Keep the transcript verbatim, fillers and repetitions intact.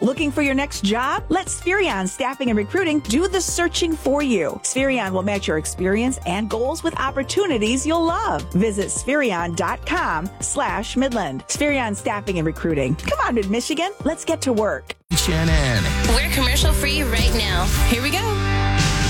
Looking for your next job? Let Spherion Staffing and Recruiting do the searching for you. Spherion will match your experience and goals with opportunities you'll love. Visit Spherion.com slash Midland. Spherion Staffing and Recruiting. Come on, Mid-Michigan. Let's get to work. H N N. We're commercial free right now. Here we go.